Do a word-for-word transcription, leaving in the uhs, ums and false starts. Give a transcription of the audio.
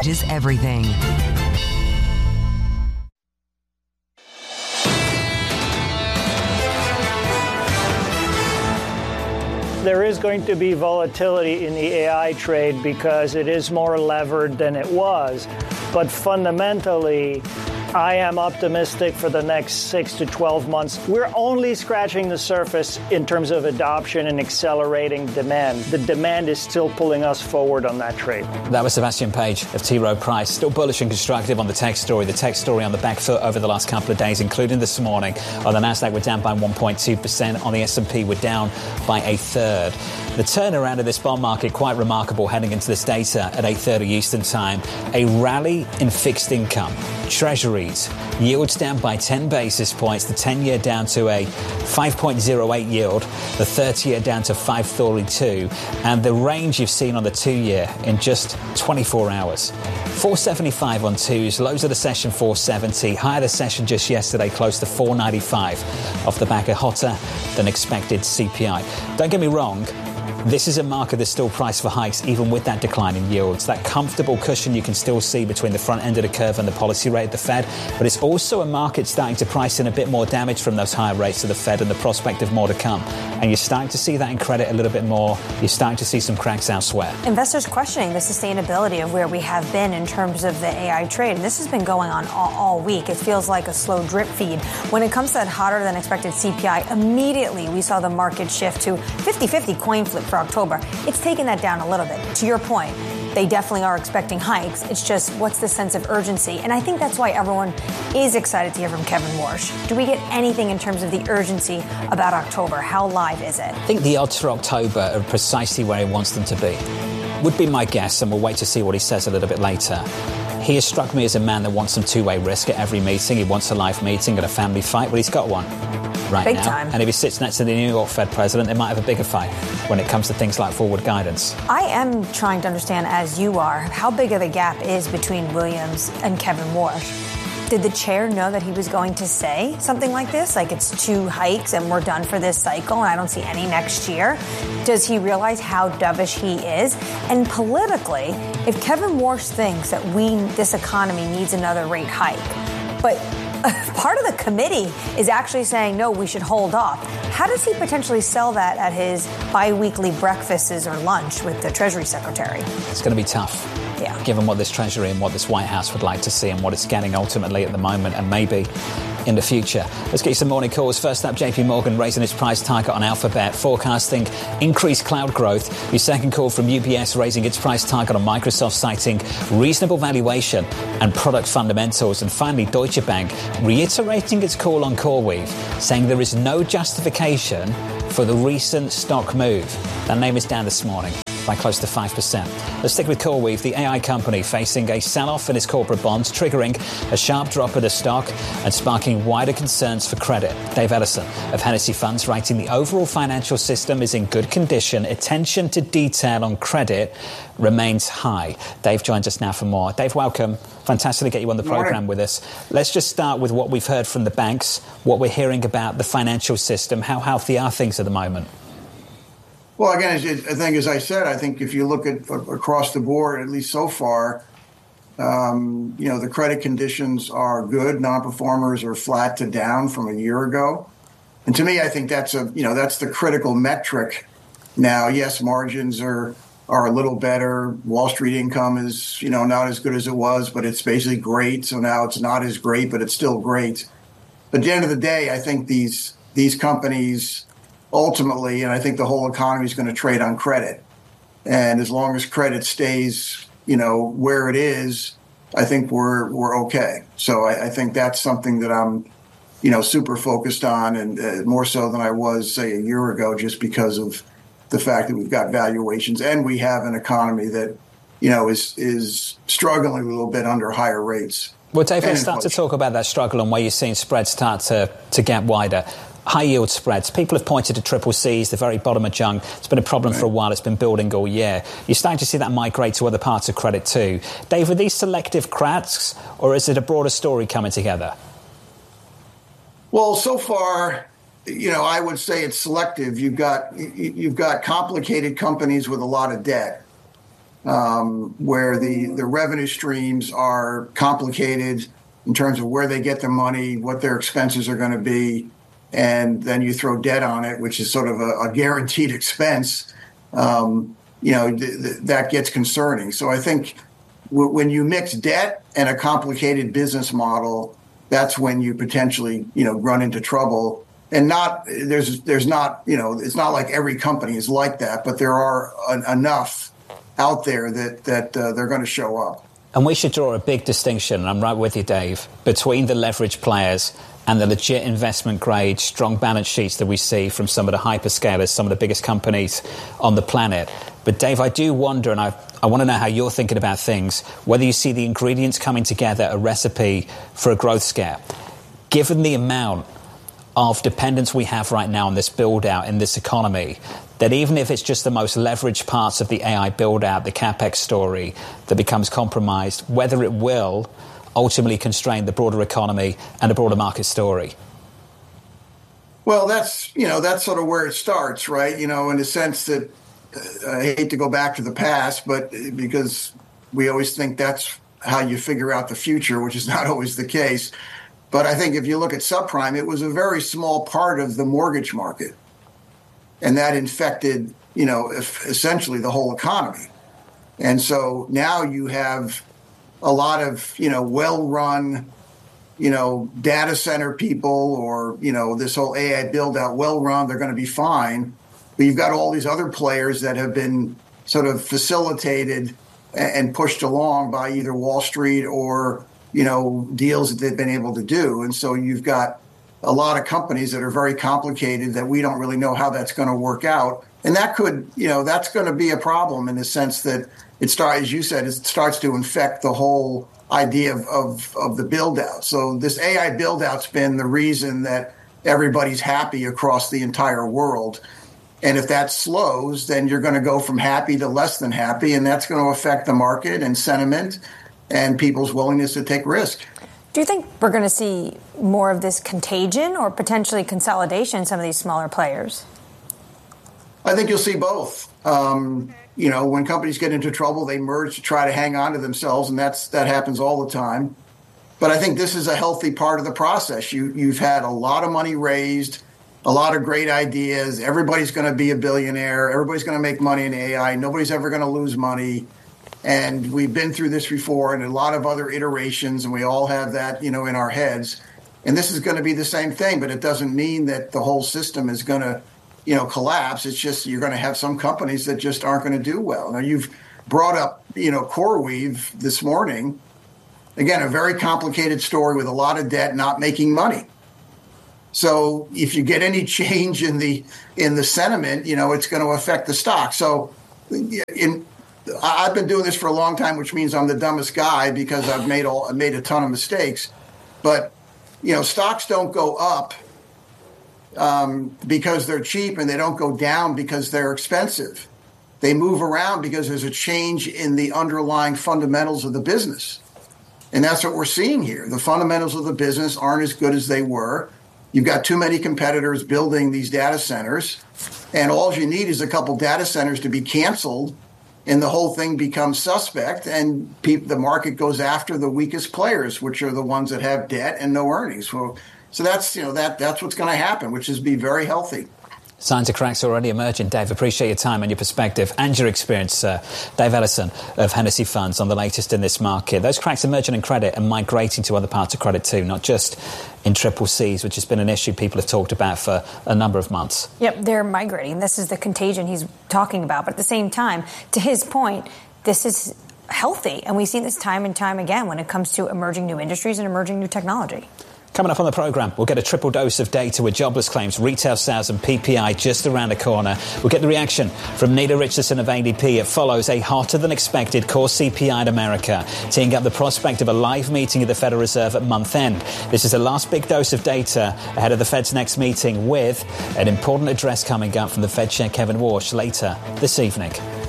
is everything. There is going to be volatility in the A I trade because it is more levered than it was. But fundamentally, I am optimistic for the next six to twelve months. We're only scratching the surface in terms of adoption and accelerating demand. The demand is still pulling us forward on that trade. That was Sebastian Page of T. Rowe Price. Still bullish and constructive on the tech story. The tech story on the back foot over the last couple of days, including this morning. On the Nasdaq, we're down by one point two percent. On the S and P, we're down by a third. The turnaround of this bond market, quite remarkable heading into this data at eight thirty Eastern time. A rally in fixed income. Treasuries, yields down by ten basis points. The ten-year down to a five point oh eight yield. The thirty-year down to five thirty-two. And the range you've seen on the two-year in just twenty-four hours. four seventy-five on twos. Lows of the session four seventy. High of the session just yesterday close to four ninety-five. Off the back of hotter than expected C P I. Don't get me wrong. This is a market that's still priced for hikes, even with that decline in yields. That comfortable cushion you can still see between the front end of the curve and the policy rate of the Fed. But it's also a market starting to price in a bit more damage from those higher rates of the Fed and the prospect of more to come. And you're starting to see that in credit a little bit more. You're starting to see some cracks elsewhere. Investors questioning the sustainability of where we have been in terms of the A I trade. And this has been going on all, all week. It feels like a slow drip feed. When it comes to that hotter than expected C P I, immediately we saw the market shift to fifty-fifty coin flip for October. It's taken that down a little bit. To your point, they definitely are expecting hikes. It's just, what's the sense of urgency? And I think that's why everyone is excited to hear from Kevin Warsh. Do we get anything in terms of the urgency about October? How live is it? I think the odds for October are precisely where he wants them to be. Would be my guess, and we'll wait to see what he says a little bit later. He has struck me as a man that wants some two-way risk at every meeting. He wants a live meeting and a family fight. Well, he's got one right Big now. Time. And if he sits next to the New York Fed president, they might have a bigger fight when it comes to things like forward guidance. I am trying to understand, as you are, how big of a gap is between Williams and Kevin Warsh. Did the chair know that he was going to say something like this? Like, it's two hikes and we're done for this cycle and I don't see any next year? Does he realize how dovish he is? And politically, if Kevin Warsh thinks that we, this economy needs another rate hike, but part of the committee is actually saying, no, we should hold off. How does he potentially sell that at his biweekly breakfasts or lunch with the Treasury Secretary? It's going to be tough. Yeah. Given what this Treasury and what this White House would like to see and what it's getting ultimately at the moment and maybe in the future. Let's get you some morning calls. First up, J P Morgan raising its price target on Alphabet, forecasting increased cloud growth. Your second call from U B S raising its price target on Microsoft, citing reasonable valuation and product fundamentals. And finally, Deutsche Bank reiterating its call on CoreWeave, saying there is no justification for the recent stock move. That name is down this morning by close to five percent. Let's stick with CoreWeave, the A I company facing a sell-off in its corporate bonds, triggering a sharp drop of the stock and sparking wider concerns for credit. Dave Ellison of Hennessy Funds writing, the overall financial system is in good condition. Attention to detail on credit remains high. Dave joins us now for more. Dave, welcome. Fantastic to get you on the program with us. Let's just start with what we've heard from the banks, what we're hearing about the financial system. How healthy are things at the moment? Well, again, I think, as I said, I think if you look at across the board, at least so far, um, you know, the credit conditions are good. Non-performers are flat to down from a year ago. And to me, I think that's a, you know, that's the critical metric now. Yes, margins are are a little better. Wall Street income is, you know, not as good as it was, but it's basically great. So now it's not as great, but it's still great. But at the end of the day, I think these these companies ultimately, and I think the whole economy is going to trade on credit. And as long as credit stays, you know, where it is, I think we're we're okay. So I, I think that's something that I'm, you know, super focused on, and uh, more so than I was, say, a year ago, just because of the fact that we've got valuations and we have an economy that, you know, is is struggling a little bit under higher rates. Well, Dave, let's start to talk about that struggle and where you're seeing spreads start to, to get wider. High yield spreads. People have pointed to triple C's, the very bottom of junk. It's been a problem right. for a while. It's been building all year. You're starting to see that migrate to other parts of credit too. Dave, are these selective cracks, or is it a broader story coming together? Well, so far, you know, I would say it's selective. You've got you've got complicated companies with a lot of debt, um, where the, the revenue streams are complicated in terms of where they get their money, what their expenses are going to be, and then you throw debt on it, which is sort of a, a guaranteed expense, um, you know, th- th- that gets concerning. So I think w- when you mix debt and a complicated business model, that's when you potentially, you know, run into trouble. And not there's there's not, you know, it's not like every company is like that, but there are an, enough out there that, that uh, they're going to show up. And we should draw a big distinction, and I'm right with you, Dave, between the leveraged players and the legit investment grade, strong balance sheets that we see from some of the hyperscalers, some of the biggest companies on the planet. But Dave, I do wonder, and I, I want to know how you're thinking about things, whether you see the ingredients coming together, a recipe for a growth scare. Given the amount of dependence we have right now on this build-out in this economy, that even if it's just the most leveraged parts of the A I build-out, the CapEx story, that becomes compromised, whether it will ultimately constrain the broader economy and the broader market story? Well, that's, you know, that's sort of where it starts, right? You know, in the sense that uh, I hate to go back to the past, but because we always think that's how you figure out the future, which is not always the case. But I think if you look at subprime, it was a very small part of the mortgage market. And that infected, you know, essentially the whole economy. And so now you have a lot of, you know, well-run, you know, data center people, or, you know, this whole A I build out, well-run, they're going to be fine. But you've got all these other players that have been sort of facilitated and pushed along by either Wall Street or, you know, deals that they've been able to do. And so you've got a lot of companies that are very complicated that we don't really know how that's going to work out. And that could, you know, that's going to be a problem in the sense that it starts, as you said, it starts to infect the whole idea of, of, of the build out. So this A I build out's been the reason that everybody's happy across the entire world. And if that slows, then you're going to go from happy to less than happy. And that's going to affect the market and sentiment and people's willingness to take risk. Do you think we're going to see more of this contagion or potentially consolidation in some of these smaller players? I think you'll see both. Um, you know, when companies get into trouble, they merge to try to hang on to themselves, and that's that happens all the time. But I think this is a healthy part of the process. You, you've had a lot of money raised, a lot of great ideas. Everybody's going to be a billionaire. Everybody's going to make money in A I. Nobody's ever going to lose money. And we've been through this before and a lot of other iterations, and we all have that, you know, in our heads. And this is going to be the same thing, but it doesn't mean that the whole system is going to, you know, collapse. It's just you're going to have some companies that just aren't going to do well. Now, you've brought up, you know, CoreWeave this morning. Again, a very complicated story with a lot of debt, not making money. So if you get any change in the in the sentiment, you know, it's going to affect the stock. So in I've been doing this for a long time, which means I'm the dumbest guy because I've made all I've made a ton of mistakes. But, you know, stocks don't go up um, because they're cheap, and they don't go down because they're expensive. They move around because there's a change in the underlying fundamentals of the business. And that's what we're seeing here. The fundamentals of the business aren't as good as they were. You've got too many competitors building these data centers, and all you need is a couple data centers to be canceled, and the whole thing becomes suspect, and pe- the market goes after the weakest players, which are the ones that have debt and no earnings. Well, so that's, you know, that that's what's going to happen, which is be very healthy. Signs of cracks already emerging. Dave, appreciate your time and your perspective and your experience, sir. Dave Ellison of Hennessy Funds on the latest in this market. Those cracks emerging in credit and migrating to other parts of credit too, not just in triple C's, which has been an issue people have talked about for a number of months. Yep, they're migrating. This is the contagion he's talking about. But at the same time, to his point, this is healthy. And we've seen this time and time again when it comes to emerging new industries and emerging new technology. Coming up on the programme, we'll get a triple dose of data with jobless claims, retail sales and P P I just around the corner. We'll get the reaction from Nita Richardson of A D P. It follows a hotter-than-expected core C P I in America, teeing up the prospect of a live meeting of the Federal Reserve at month-end. This is the last big dose of data ahead of the Fed's next meeting, with an important address coming up from the Fed Chair Kevin Warsh later this evening.